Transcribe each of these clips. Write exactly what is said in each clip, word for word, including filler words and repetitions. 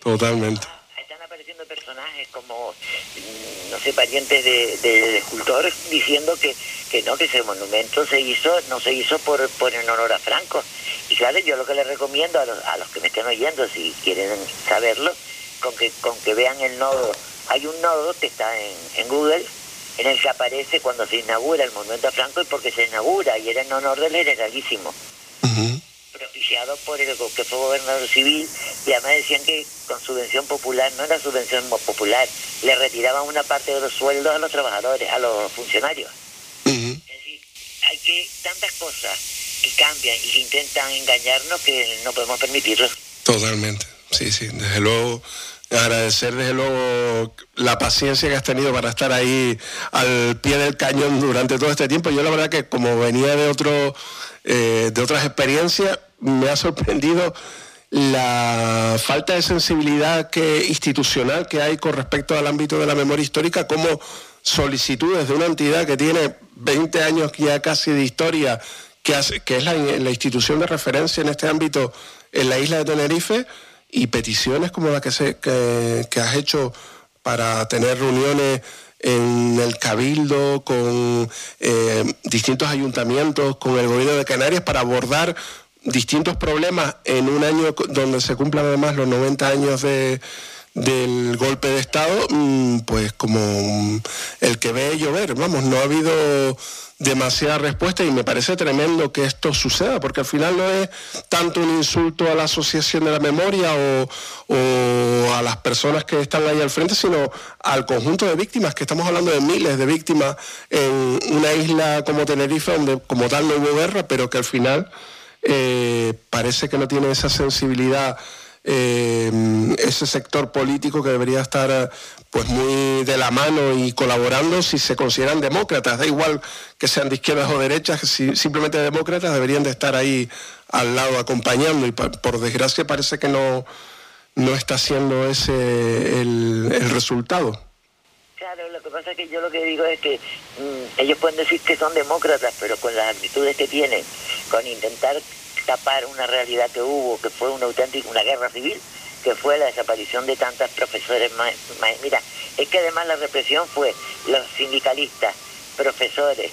Totalmente. Están apareciendo personajes como, no sé, parientes de, de, de escultores diciendo que, que no, que ese monumento se hizo, no se hizo por, por en honor a Franco. Y claro, yo lo que les recomiendo a los, a los que me estén oyendo, si quieren saberlo, con que, con que vean el nodo. Hay un nodo que está en, en Google, en el que aparece cuando se inaugura el monumento a Franco y porque se inaugura, y era en honor del generalísimo. Uh-huh. Propiciado por el que fue gobernador civil, y además decían que con subvención popular, no era subvención popular, le retiraban una parte de los sueldos a los trabajadores, a los funcionarios. Uh-huh. Es decir, hay que tantas cosas que cambian y que intentan engañarnos que no podemos permitirlo. Totalmente, sí, sí, desde luego. Agradecer desde luego la paciencia que has tenido para estar ahí al pie del cañón durante todo este tiempo. Yo la verdad que como venía de otro eh, de otras experiencias, me ha sorprendido la falta de sensibilidad que, institucional que hay con respecto al ámbito de la memoria histórica, como solicitudes de una entidad que tiene veinte años ya casi de historia, que, hace, que es la, la institución de referencia en este ámbito en la isla de Tenerife, y peticiones como la que, se, que, que has hecho para tener reuniones en el Cabildo con eh, distintos ayuntamientos, con el gobierno de Canarias, para abordar distintos problemas en un año donde se cumplan además los noventa años de, del golpe de Estado, pues como el que ve llover. Vamos, no ha habido demasiada respuesta y me parece tremendo que esto suceda, porque al final no es tanto un insulto a la Asociación de la Memoria o, o a las personas que están ahí al frente, sino al conjunto de víctimas, que estamos hablando de miles de víctimas en una isla como Tenerife, donde como tal no hubo guerra, pero que al final eh, parece que no tiene esa sensibilidad Eh, ese sector político que debería estar pues muy de la mano y colaborando si se consideran demócratas, da igual que sean de izquierdas o derechas, si simplemente demócratas deberían de estar ahí al lado acompañando, y por, por desgracia parece que no, no está siendo ese el, el resultado. Claro, lo que pasa es que yo lo que digo es que mmm, ellos pueden decir que son demócratas, pero con las actitudes que tienen, con intentar tapar una realidad que hubo, que fue una auténtica, una guerra civil, que fue la desaparición de tantas profesores. Ma, ma, mira, es que además la represión fue los sindicalistas, profesores,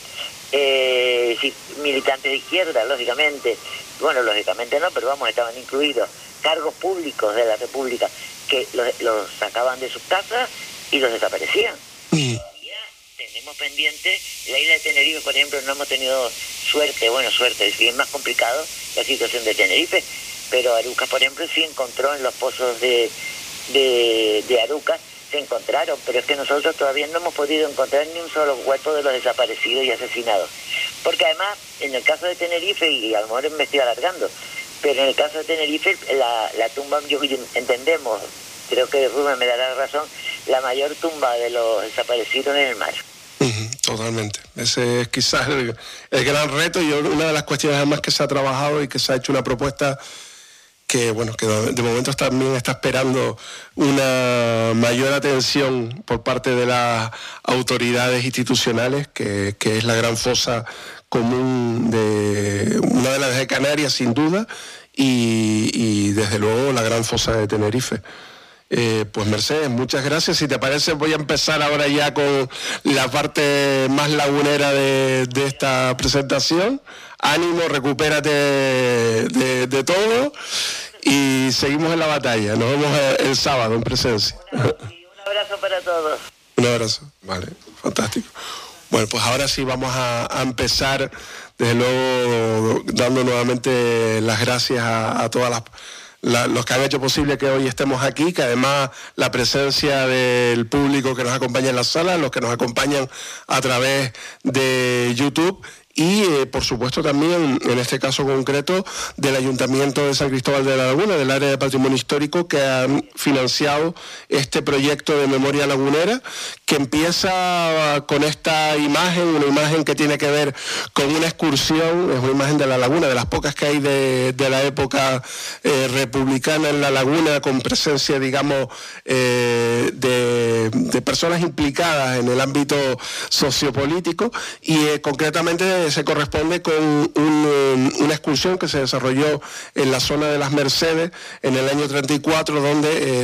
eh, militantes de izquierda, lógicamente, bueno, lógicamente no, pero vamos, estaban incluidos, cargos públicos de la República, que los, los sacaban de sus casas y los desaparecían. Mm. Tenemos pendiente, la isla de Tenerife, por ejemplo, no hemos tenido suerte, bueno, suerte, es bien más complicado la situación de Tenerife, pero Arucas, por ejemplo, sí encontró en los pozos de, de, de Arucas, se encontraron, pero es que nosotros todavía no hemos podido encontrar ni un solo cuerpo de los desaparecidos y asesinados, porque además, en el caso de Tenerife, y a lo mejor me estoy alargando, pero en el caso de Tenerife, la, la tumba, yo, entendemos, creo que Rubén me dará razón, la mayor tumba de los desaparecidos en el mar. Uh-huh, totalmente. Ese es quizás el, el gran reto, y una de las cuestiones además que se ha trabajado y que se ha hecho una propuesta que, bueno, que de momento también está esperando una mayor atención por parte de las autoridades institucionales, que, que es la gran fosa común de una de las de Canarias, sin duda, y, y desde luego la gran fosa de Tenerife. Eh, pues Mercedes, muchas gracias. Si te parece, voy a empezar ahora ya con la parte más lagunera de, de esta presentación. Ánimo, recupérate de, de, de todo y seguimos en la batalla. Nos vemos el, el sábado en presencia. Un abrazo para todos. Un abrazo, vale, fantástico. Bueno, pues ahora sí vamos a, a empezar, desde luego, dando nuevamente las gracias a, a todas las La, los que han hecho posible que hoy estemos aquí, que además la presencia del público que nos acompaña en la sala, los que nos acompañan a través de YouTube, y eh, por supuesto también, en este caso concreto, del Ayuntamiento de San Cristóbal de la Laguna, del área de patrimonio histórico, que han financiado este proyecto de memoria lagunera, que empieza con esta imagen, una imagen que tiene que ver con una excursión, es una imagen de la laguna, de las pocas que hay de, de la época eh, republicana en la laguna, con presencia, digamos, eh, de, de personas implicadas en el ámbito sociopolítico, y eh, concretamente se corresponde con un, una excursión que se desarrolló en la zona de las Mercedes en el año treinta y cuatro, donde eh,